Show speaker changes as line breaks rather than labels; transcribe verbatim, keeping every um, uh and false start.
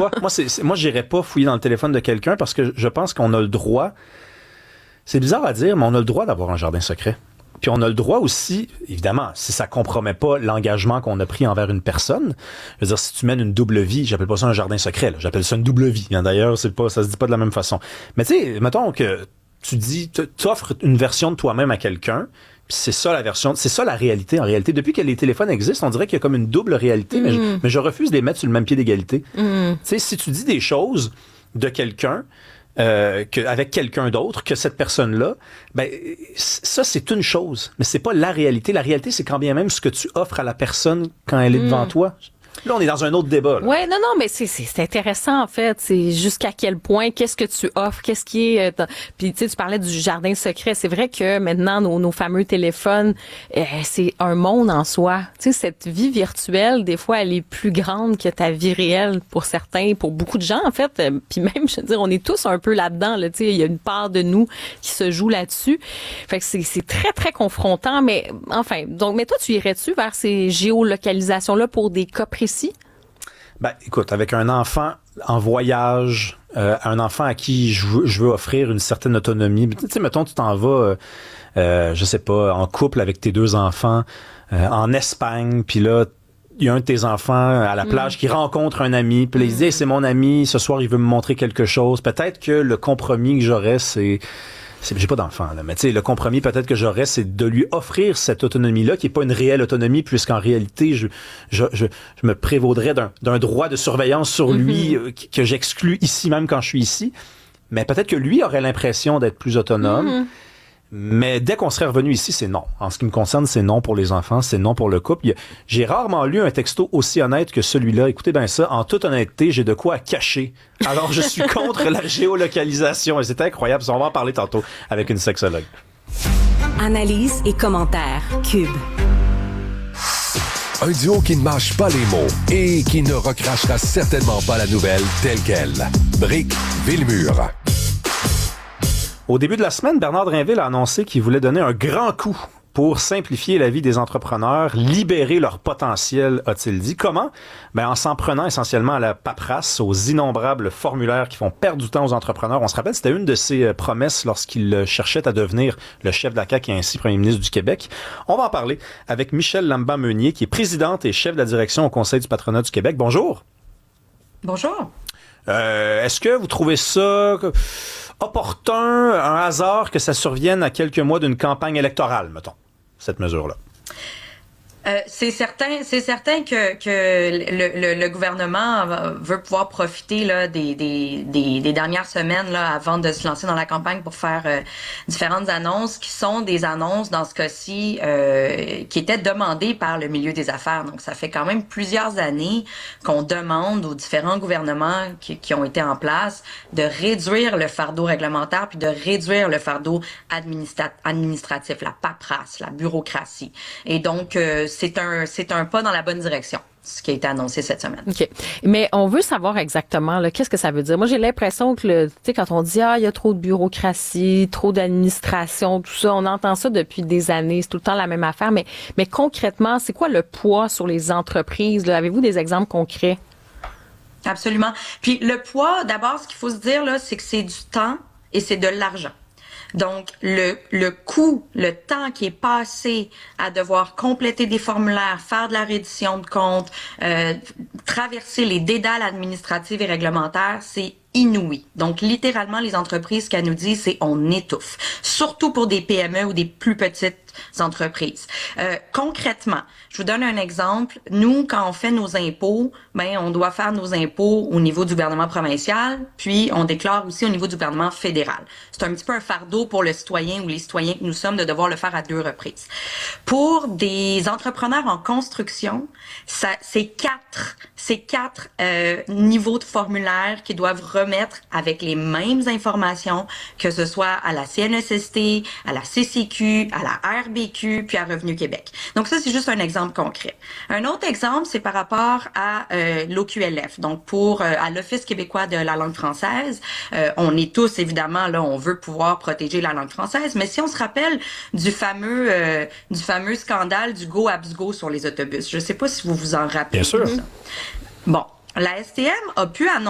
quoi? Moi, c'est, c'est, moi, j'irais pas fouiller dans le téléphone de quelqu'un parce que je pense qu'on a le droit, c'est bizarre à dire, mais on a le droit d'avoir un jardin secret. Puis on a le droit aussi, évidemment, si ça compromet pas l'engagement qu'on a pris envers une personne. Je veux dire, si tu mènes une double vie, j'appelle pas ça un jardin secret, là, j'appelle ça une double vie. Hein, d'ailleurs, c'est pas, ça se dit pas de la même façon. Mais tu sais, mettons que tu dis, tu offres une version de toi-même à quelqu'un, puis c'est ça la version, c'est ça la réalité en réalité. Depuis que les téléphones existent, on dirait qu'il y a comme une double réalité, mm. mais, je, mais je refuse de les mettre sur le même pied d'égalité. Mm. Tu sais, si tu dis des choses de quelqu'un, Euh, que, avec quelqu'un d'autre que cette personne-là, ben ça c'est une chose, mais c'est pas la réalité. La réalité, c'est quand bien même ce que tu offres à la personne quand elle est mmh. devant toi. Là, on est dans un autre débat.
Oui, non, non, mais c'est, c'est, c'est intéressant, en fait. C'est jusqu'à quel point, qu'est-ce que tu offres, qu'est-ce qui est... Euh, puis, tu sais, tu parlais du jardin secret. C'est vrai que maintenant, nos, nos fameux téléphones, euh, c'est un monde en soi. Tu sais, cette vie virtuelle, des fois, elle est plus grande que ta vie réelle pour certains, pour beaucoup de gens, en fait. Euh, puis même, je veux dire, on est tous un peu là-dedans, là. Tu sais, il y a une part de nous qui se joue là-dessus. Fait que c'est, c'est très, très confrontant. Mais, enfin, donc, mais toi, tu irais-tu vers ces géolocalisations-là pour des cas précis?
Ben, écoute, avec un enfant en voyage, euh, un enfant à qui je veux, je veux offrir une certaine autonomie. Tu sais, mettons, tu t'en vas, euh, euh, je sais pas, en couple avec tes deux enfants, euh, en Espagne, puis là, il y a un de tes enfants à la plage mmh. qui rencontre un ami, puis là, il dit, hey, c'est mon ami, ce soir, il veut me montrer quelque chose. Peut-être que le compromis que j'aurais, c'est... C'est, j'ai pas d'enfant, là, mais tu sais, le compromis peut-être que j'aurais, c'est de lui offrir cette autonomie-là, qui est pas une réelle autonomie, puisqu'en réalité, je, je, je, je me prévaudrais d'un, d'un droit de surveillance sur lui, mm-hmm. euh, que j'exclus ici même quand je suis ici. Mais peut-être que lui aurait l'impression d'être plus autonome. Mm-hmm. Mais dès qu'on serait revenu ici, c'est non. En ce qui me concerne, c'est non pour les enfants, c'est non pour le couple. J'ai rarement lu un texto aussi honnête que celui-là. Écoutez bien ça, en toute honnêteté, j'ai de quoi à cacher. Alors, je suis contre la géolocalisation. Et c'est incroyable. On va en parler tantôt avec une sexologue.
Analyse et commentaires. Cube.
Un duo qui ne mâche pas les mots et qui ne recrachera certainement pas la nouvelle telle qu'elle. Brick Villemur.
Au début de la semaine, Bernard Drinville a annoncé qu'il voulait donner un grand coup pour simplifier la vie des entrepreneurs, libérer leur potentiel, a-t-il dit. Comment? Ben, en s'en prenant essentiellement à la paperasse, aux innombrables formulaires qui font perdre du temps aux entrepreneurs. On se rappelle, c'était une de ses promesses lorsqu'il cherchait à devenir le chef de la C A Q et ainsi premier ministre du Québec. On va en parler avec Michèle Lambert-Meunier, qui est présidente et chef de la direction au Conseil du patronat du Québec. Bonjour.
Bonjour.
Euh, est-ce que vous trouvez ça opportun, un hasard que ça survienne à quelques mois d'une campagne électorale, mettons, cette mesure-là?
Euh, c'est certain, c'est certain que, que le, le, le gouvernement veut pouvoir profiter là des, des, des, des dernières semaines là avant de se lancer dans la campagne pour faire euh, différentes annonces qui sont des annonces dans ce cas-ci euh, qui étaient demandées par le milieu des affaires. Donc ça fait quand même plusieurs années qu'on demande aux différents gouvernements qui, qui ont été en place de réduire le fardeau réglementaire puis de réduire le fardeau administra- administratif, la paperasse, la bureaucratie. Et donc euh, c'est un c'est un pas dans la bonne direction, ce qui a été annoncé cette semaine.
OK. Mais on veut savoir exactement là, qu'est-ce que ça veut dire. Moi, j'ai l'impression que le, tu sais, quand on dit ah, il y a trop de bureaucratie, trop d'administration, tout ça, on entend ça depuis des années, c'est tout le temps la même affaire, mais mais concrètement, c'est quoi le poids sur les entreprises là? Avez-vous des exemples concrets?
Absolument. Puis le poids, d'abord, ce qu'il faut se dire là, c'est que c'est du temps et c'est de l'argent. Donc, le, le coût, le temps qui est passé à devoir compléter des formulaires, faire de la reddition de comptes, euh, traverser les dédales administratives et réglementaires, c'est inouï. Donc, littéralement, les entreprises, ce qu'elles nous disent, c'est on étouffe. Surtout pour des P M E ou des plus petites entreprises. Euh, concrètement, je vous donne un exemple. Nous, quand on fait nos impôts, ben, on doit faire nos impôts au niveau du gouvernement provincial, puis on déclare aussi au niveau du gouvernement fédéral. C'est un petit peu un fardeau pour le citoyen ou les citoyens que nous sommes de devoir le faire à deux reprises. Pour des entrepreneurs en construction, ça, c'est quatre, c'est quatre euh, niveaux de formulaires qui doivent remettre avec les mêmes informations, que ce soit à la C N E S S T, à la C C Q, à la R B Q, puis à Revenu Québec. Donc ça, c'est juste un exemple concret. Un autre exemple, c'est par rapport à euh, l'O Q L F, donc pour euh, à l'Office québécois de la langue française. Euh, on est tous, évidemment, là, on veut pouvoir protéger la langue française, mais si on se rappelle du fameux euh, du fameux scandale du Go Abs Go sur les autobus, je ne sais pas si vous vous en rappelez.
Bien sûr.
Bon, la S T M a pu annoncer